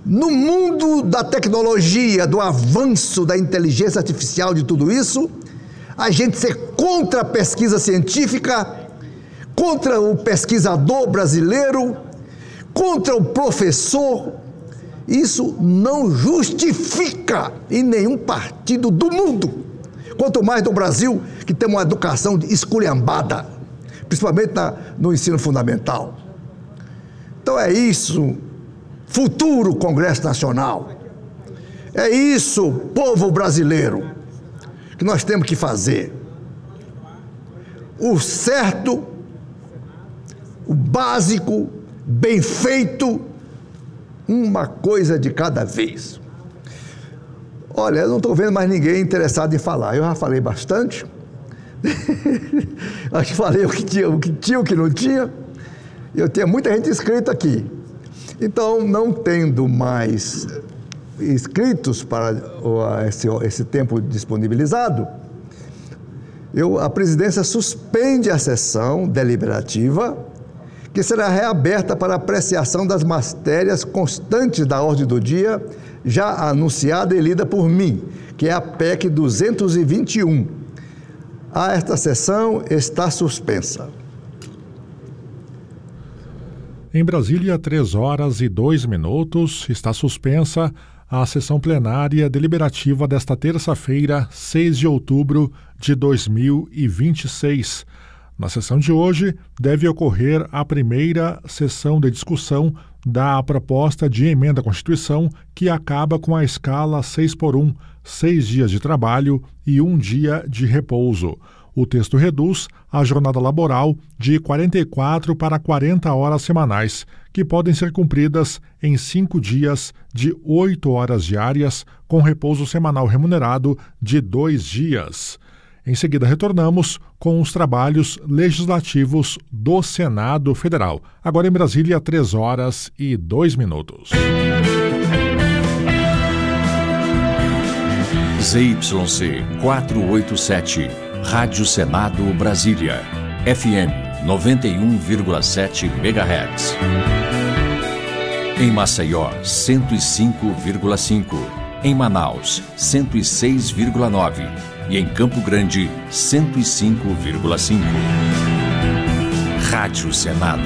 No mundo da tecnologia, do avanço da inteligência artificial, de tudo isso, a gente ser contra a pesquisa científica, contra o pesquisador brasileiro, contra o professor, isso não justifica em nenhum partido do mundo, quanto mais do Brasil, que tem uma educação esculhambada, principalmente no ensino fundamental. Então é isso, futuro Congresso Nacional, é isso, povo brasileiro, que nós temos que fazer. O certo, o básico, bem feito, uma coisa de cada vez. Olha, eu não estou vendo mais ninguém interessado em falar. Eu já falei bastante. Acho que falei o que tinha, o que não tinha. Eu tenho muita gente inscrita aqui. Então, não tendo mais inscritos para esse tempo disponibilizado, a presidência suspende a sessão deliberativa, que será reaberta para apreciação das matérias constantes da ordem do dia, já anunciada e lida por mim, que é a PEC 221. Esta sessão está suspensa. Em Brasília, 3h02, está suspensa a sessão plenária deliberativa desta terça-feira, 6 de outubro de 2026. Na sessão de hoje, deve ocorrer a primeira sessão de discussão da proposta de emenda à Constituição, que acaba com a escala 6x1, 6 dias de trabalho e 1 dia de repouso. O texto reduz a jornada laboral de 44 para 40 horas semanais, que podem ser cumpridas em 5 dias de 8 horas diárias, com repouso semanal remunerado de 2 dias. Em seguida, retornamos com os trabalhos legislativos do Senado Federal. Agora em Brasília, 3h02. ZYC 487, Rádio Senado Brasília, FM 91,7 MHz. Em Maceió, 105,5. Em Manaus, 106,9. E em Campo Grande, 105,5. Rádio Senado.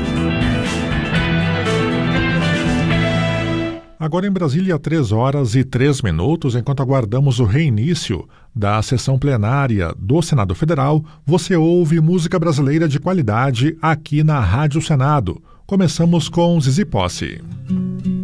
Agora em Brasília, 3h03, enquanto aguardamos o reinício da sessão plenária do Senado Federal, você ouve música brasileira de qualidade aqui na Rádio Senado. Começamos com Zizi Posse.